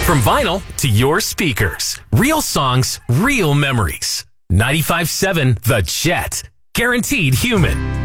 From vinyl to your speakers. Real songs, real memories. 95.7 The Jet. Guaranteed human.